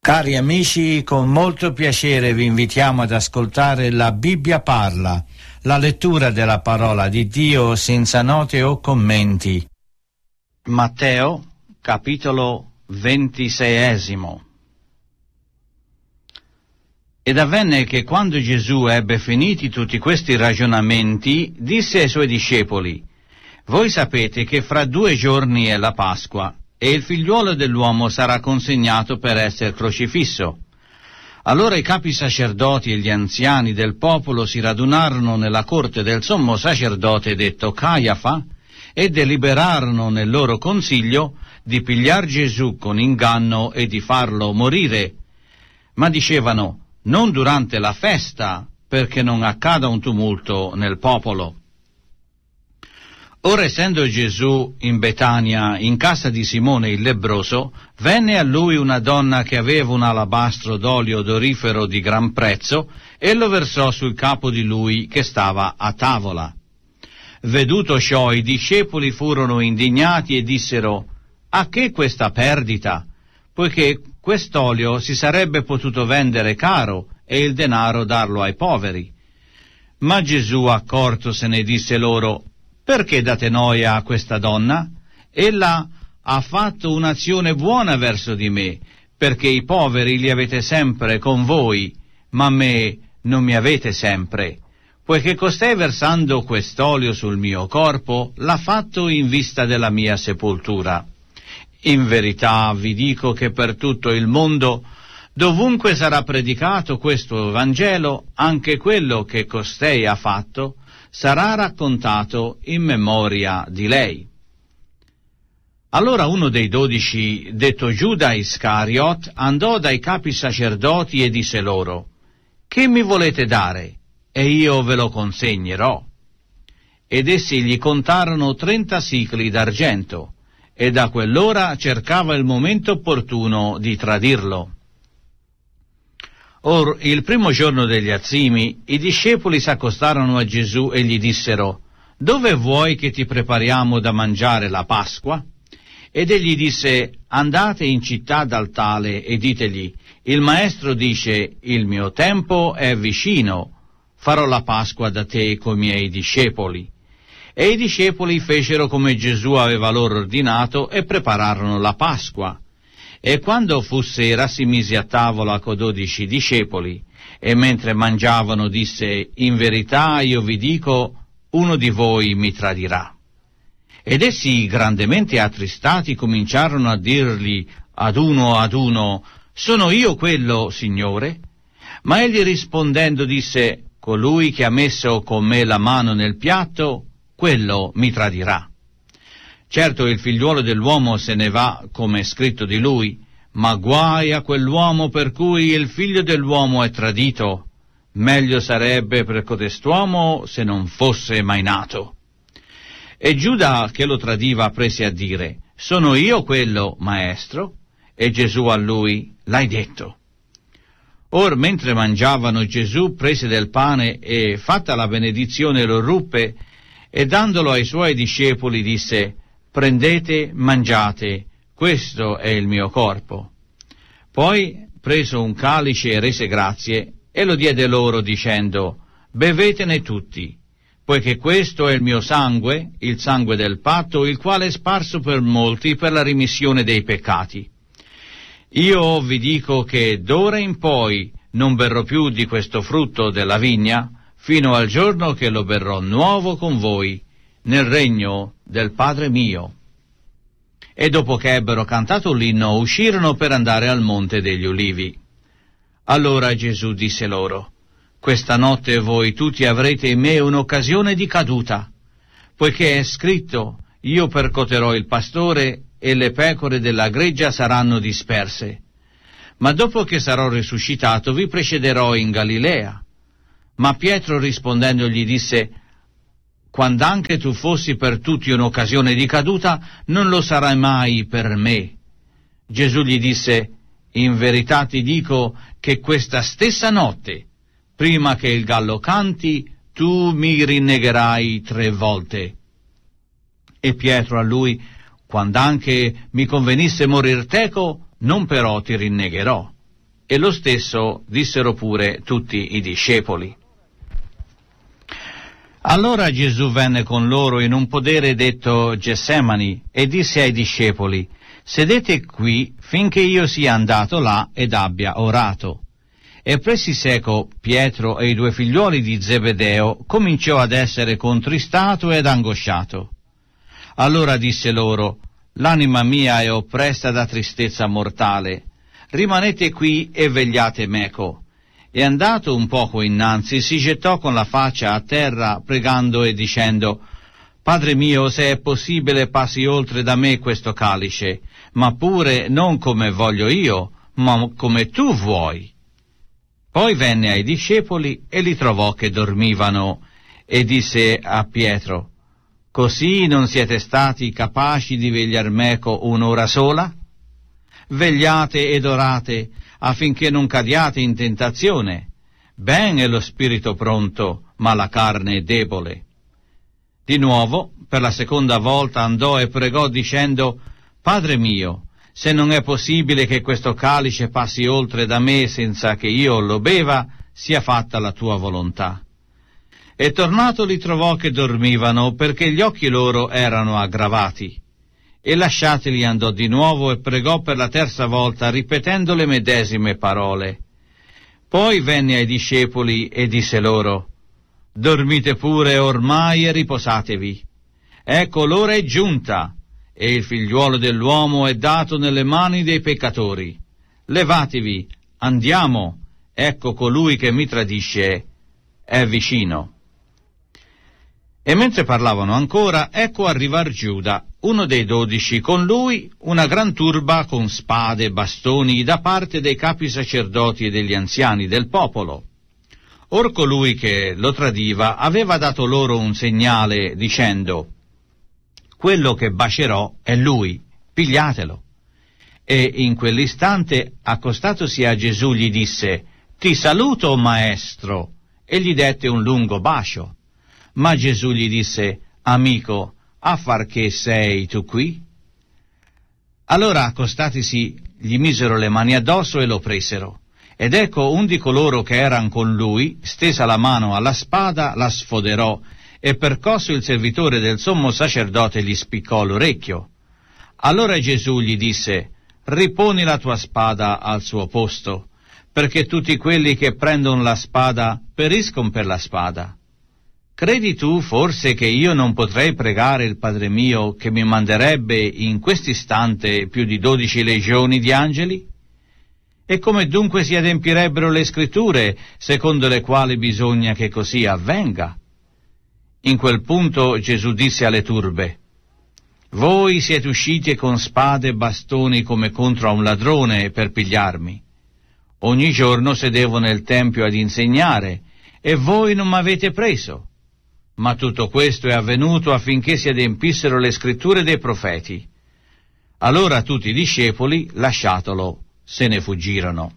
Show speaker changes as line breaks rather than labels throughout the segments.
Cari amici, con molto piacere vi invitiamo ad ascoltare La Bibbia parla, la lettura della parola di Dio senza note o commenti.
Matteo, capitolo 26. Ed avvenne che quando Gesù ebbe finiti tutti questi ragionamenti, disse ai suoi discepoli: «Voi sapete che fra 2 giorni è la Pasqua, e il figliuolo dell'uomo sarà consegnato per essere crocifisso». Allora i capi sacerdoti e gli anziani del popolo si radunarono nella corte del sommo sacerdote detto Caiafa e deliberarono nel loro consiglio di pigliar Gesù con inganno e di farlo morire. Ma dicevano: «Non durante la festa, perché non accada un tumulto nel popolo». Ora, essendo Gesù in Betania, in casa di Simone il lebbroso, venne a lui una donna che aveva un alabastro d'olio odorifero di gran prezzo e lo versò sul capo di lui che stava a tavola. Veduto ciò, i discepoli furono indignati e dissero: «A che questa perdita? Poiché quest'olio si sarebbe potuto vendere caro e il denaro darlo ai poveri». Ma Gesù, accortosene, disse loro: «Perché date noia a questa donna? Ella ha fatto un'azione buona verso di me, perché i poveri li avete sempre con voi, ma me non mi avete sempre. Poiché costei, versando quest'olio sul mio corpo, l'ha fatto in vista della mia sepoltura. In verità vi dico che per tutto il mondo, dovunque sarà predicato questo Vangelo, anche quello che costei ha fatto sarà raccontato in memoria di lei». Allora uno dei 12, detto Giuda Iscariot, andò dai capi sacerdoti e disse loro: «Che mi volete dare? E io ve lo consegnerò». Ed essi gli contarono 30 sicli d'argento, e da quell'ora cercava il momento opportuno di tradirlo. Or, il primo giorno degli Azimi, i discepoli s'accostarono a Gesù e gli dissero: «Dove vuoi che ti prepariamo da mangiare la Pasqua?» Ed egli disse: «Andate in città dal tale e ditegli: il Maestro dice, il mio tempo è vicino, farò la Pasqua da te coi miei discepoli». E i discepoli fecero come Gesù aveva loro ordinato e prepararono la Pasqua. E quando fu sera si mise a tavola co' 12 discepoli, e mentre mangiavano disse: «In verità io vi dico, uno di voi mi tradirà». Ed essi, grandemente attristati, cominciarono a dirgli ad uno: «Sono io quello, Signore?» Ma egli rispondendo disse: «Colui che ha messo con me la mano nel piatto, quello mi tradirà. Certo, il figliuolo dell'uomo se ne va, come è scritto di lui, ma guai a quell'uomo per cui il figlio dell'uomo è tradito. Meglio sarebbe per codest'uomo se non fosse mai nato». E Giuda, che lo tradiva, prese a dire: «Sono io quello, Maestro?» E Gesù a lui: «L'hai detto». Or, mentre mangiavano, Gesù prese del pane e, fatta la benedizione, lo ruppe e dandolo ai suoi discepoli disse: «Prendete, mangiate, questo è il mio corpo». Poi, preso un calice, e rese grazie e lo diede loro dicendo: «Bevetene tutti, poiché questo è il mio sangue, il sangue del patto, il quale è sparso per molti per la rimissione dei peccati. Io vi dico che d'ora in poi non berrò più di questo frutto della vigna, fino al giorno che lo berrò nuovo con voi nel regno del Padre mio». E dopo che ebbero cantato l'inno, uscirono per andare al Monte degli Ulivi. Allora Gesù disse loro: «Questa notte voi tutti avrete in me un'occasione di caduta, poiché è scritto: io percoterò il pastore e le pecore della greggia saranno disperse. Ma dopo che sarò risuscitato vi precederò in Galilea». Ma Pietro rispondendo gli disse: «Quand'anche tu fossi per tutti un'occasione di caduta, non lo sarai mai per me». Gesù gli disse: «In verità ti dico che questa stessa notte, prima che il gallo canti, tu mi rinnegherai 3 volte». E Pietro a lui: «Quand'anche mi convenisse morir teco, non però ti rinnegherò». e lo stesso dissero pure tutti i discepoli. Allora Gesù venne con loro in un podere detto Getsemani e disse ai discepoli: sedete qui finché io sia andato là ed abbia orato. E pressi seco Pietro e i due figliuoli di Zebedeo cominciò ad essere contristato ed angosciato. Allora disse loro: l'anima mia è oppressa da tristezza mortale, rimanete qui e vegliate meco. E andato un poco innanzi si gettò con la faccia a terra pregando e dicendo: Padre mio, se è possibile passi oltre da me questo calice, ma pure non come voglio io, ma come tu vuoi. Poi venne ai discepoli e li trovò che dormivano e disse a Pietro: così non siete stati capaci di vegliar meco un'ora sola? Vegliate ed orate affinché non cadiate in tentazione. Ben è lo spirito pronto, ma la carne è debole. Di nuovo, per la seconda volta andò e pregò dicendo: Padre mio, se non è possibile che questo calice passi oltre da me senza che io lo beva, sia fatta la tua volontà. E tornato li trovò che dormivano, perché gli occhi loro erano aggravati. E lasciateli andò di nuovo e pregò per la terza volta, ripetendo le medesime parole. Poi venne ai discepoli e disse loro: dormite pure ormai e riposatevi. Ecco, l'ora è giunta, e il figliuolo dell'uomo è dato nelle mani dei peccatori. Levatevi, andiamo, ecco colui che mi tradisce è vicino. E mentre parlavano ancora, ecco arrivar Giuda, uno dei 12, con lui una gran turba con spade e bastoni da parte dei capi sacerdoti e degli anziani del popolo. Or colui che lo tradiva aveva dato loro un segnale dicendo: quello che bacerò è lui, pigliatelo. E in quell'istante, accostatosi a Gesù, gli disse: ti saluto, maestro, e gli dette un lungo bacio. Ma Gesù gli disse: amico, a far che sei tu qui? Allora, accostatisi, gli misero le mani addosso e lo presero. Ed ecco, un di coloro che eran con lui, stesa la mano alla spada, la sfoderò, e percosso il servitore del sommo sacerdote gli spiccò l'orecchio. Allora Gesù gli disse: riponi la tua spada al suo posto, perché tutti quelli che prendono la spada periscono per la spada. Credi tu forse che io non potrei pregare il Padre mio che mi manderebbe in quest'istante più di 12 legioni di angeli? E come dunque si adempirebbero le scritture, secondo le quali bisogna che così avvenga? In quel punto Gesù disse alle turbe: voi siete usciti con spade e bastoni come contro a un ladrone per pigliarmi. Ogni giorno sedevo nel tempio ad insegnare, e voi non m'avete preso. Ma tutto questo è avvenuto affinché si adempissero le scritture dei profeti. Allora tutti i discepoli, lasciatolo, se ne fuggirono.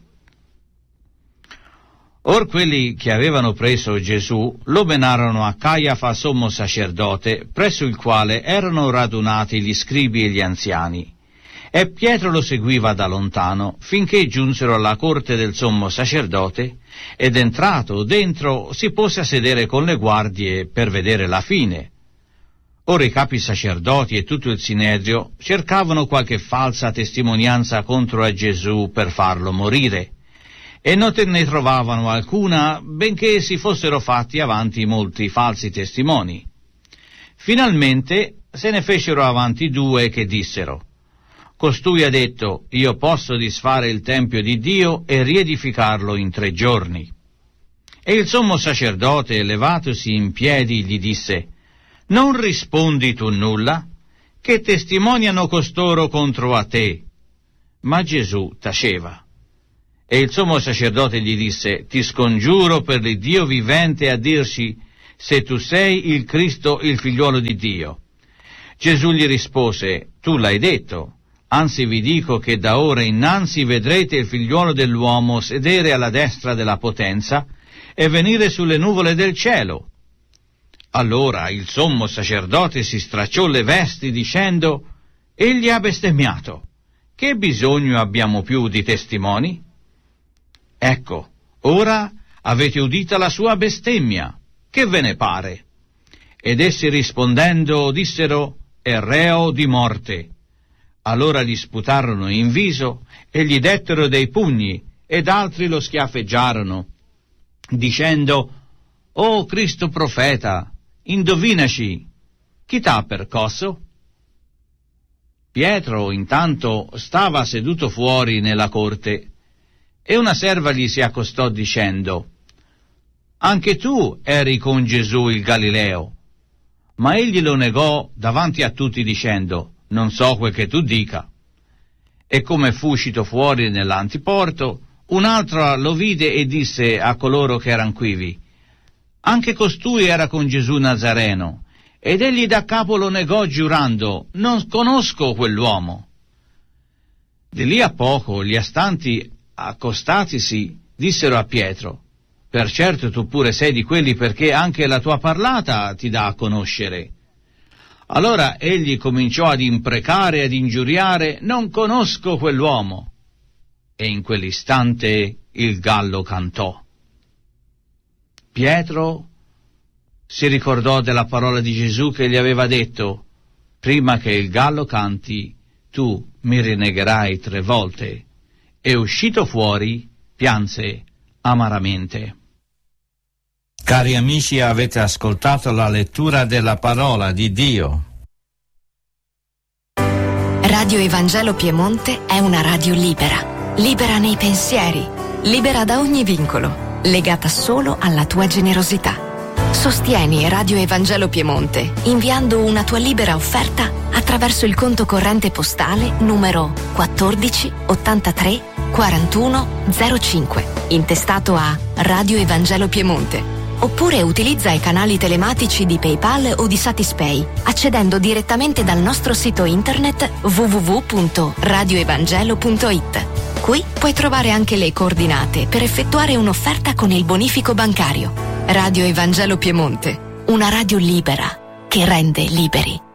Or quelli che avevano preso Gesù lo menarono a Caiafa sommo sacerdote, presso il quale erano radunati gli scribi e gli anziani. E Pietro lo seguiva da lontano, finché giunsero alla corte del sommo sacerdote, ed entrato dentro si pose a sedere con le guardie per vedere la fine. Ora i capi sacerdoti e tutto il sinedrio cercavano qualche falsa testimonianza contro a Gesù per farlo morire, e non ne trovavano alcuna, benché si fossero fatti avanti molti falsi testimoni. Finalmente se ne fecero avanti 2 che dissero: costui ha detto: io posso disfare il tempio di Dio e riedificarlo in 3 giorni. E il sommo sacerdote, levatosi in piedi, gli disse: non rispondi tu nulla? Che testimoniano costoro contro a te? Ma Gesù taceva. E il sommo sacerdote gli disse: ti scongiuro per l'Iddio vivente a dirci se tu sei il Cristo, il figliuolo di Dio. Gesù gli rispose: tu l'hai detto. Anzi vi dico che da ora innanzi vedrete il figliuolo dell'uomo sedere alla destra della potenza e venire sulle nuvole del cielo. Allora il sommo sacerdote si stracciò le vesti dicendo: egli ha bestemmiato. Che bisogno abbiamo più di testimoni? Ecco, ora avete udita la sua bestemmia, che ve ne pare? Ed essi rispondendo dissero: è reo di morte. Allora gli sputarono in viso e gli dettero dei pugni, ed altri lo schiaffeggiarono, dicendo: «O Cristo profeta, indovinaci, chi t'ha percosso?» Pietro intanto stava seduto fuori nella corte, e una serva gli si accostò dicendo: «Anche tu eri con Gesù il Galileo». Ma egli lo negò davanti a tutti dicendo: «Non so quel che tu dica». E come fu uscito fuori nell'antiporto, un'altra lo vide e disse a coloro che eran quivi: «Anche costui era con Gesù Nazareno». Ed egli da capo lo negò giurando: «Non conosco quell'uomo». Di lì a poco gli astanti, accostatisi, dissero a Pietro: «Per certo tu pure sei di quelli, perché anche la tua parlata ti dà a conoscere». Allora egli cominciò ad imprecare e ad ingiuriare: «Non conosco quell'uomo». E in quell'istante il gallo cantò. Pietro si ricordò della parola di Gesù che gli aveva detto: «Prima che il gallo canti, tu mi rinnegherai 3 volte». E uscito fuori, pianse amaramente.
Cari amici, avete ascoltato la lettura della parola di Dio.
Radio Evangelo Piemonte è una radio libera, libera nei pensieri, libera da ogni vincolo, legata solo alla tua generosità. Sostieni Radio Evangelo Piemonte inviando una tua libera offerta attraverso il conto corrente postale numero 14 83 41 05, intestato a Radio Evangelo Piemonte. Oppure utilizza i canali telematici di PayPal o di Satispay, accedendo direttamente dal nostro sito internet www.radioevangelo.it. Qui puoi trovare anche le coordinate per effettuare un'offerta con il bonifico bancario. Radio Evangelo Piemonte, una radio libera che rende liberi.